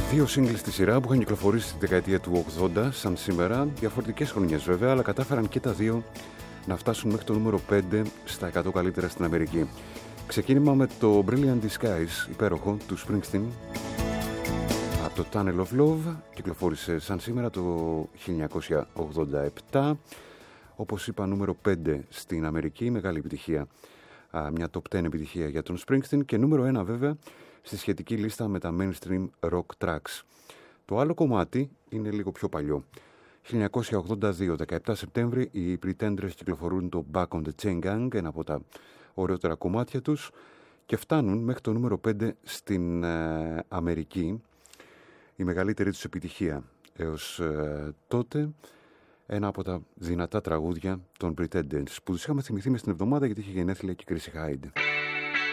Δύο singles στη σειρά που είχαν κυκλοφορήσει στη δεκαετία του 80, σαν σήμερα, διαφορετικές χρονιές βέβαια, αλλά κατάφεραν και τα δύο να φτάσουν μέχρι το νούμερο 5 στα 100 καλύτερα στην Αμερική. Ξεκίνημα με το Brilliant Disguise, υπέροχο, του Springsteen, από το Tunnel of Love, κυκλοφόρησε σαν σήμερα το 1987, όπως είπα νούμερο 5 στην Αμερική, μεγάλη επιτυχία, μια top 10 επιτυχία για τον Springsteen, και νούμερο 1 βέβαια στη σχετική λίστα με τα mainstream rock tracks. Το άλλο κομμάτι είναι λίγο πιο παλιό. 1982, 17 Σεπτέμβρη, οι Pretenders κυκλοφορούν το Back on the Chain Gang, ένα από τα ωραιότερα κομμάτια τους, και φτάνουν μέχρι το νούμερο 5 στην Αμερική, η μεγαλύτερη τους επιτυχία έως τότε, ένα από τα δυνατά τραγούδια των Pretenders, που τους είχαμε θυμηθεί μες την εβδομάδα γιατί είχε γενέθλια και η Chrissy Hynde.